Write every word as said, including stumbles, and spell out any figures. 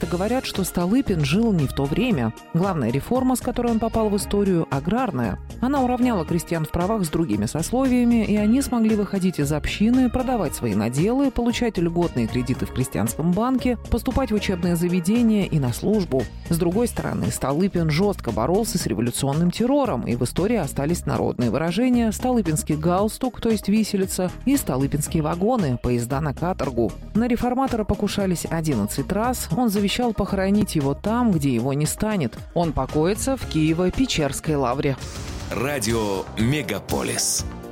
часто говорят, что Столыпин жил не в то время. Главная реформа, с которой он попал в историю, аграрная. Она уравняла крестьян в правах с другими сословиями, и они смогли выходить из общины, продавать свои наделы, получать льготные кредиты в крестьянском банке, поступать в учебные заведения и на службу. С другой стороны, Столыпин жестко боролся с революционным террором, и в истории остались народные выражения «столыпинский галстук», то есть виселица, и «столыпинские вагоны», поезда на каторгу. На реформатора покушались одиннадцать раз, он завещал похоронить его там, где его не станет. Он покоится в Киево-Печерской лавре. Радио «Мегаполис».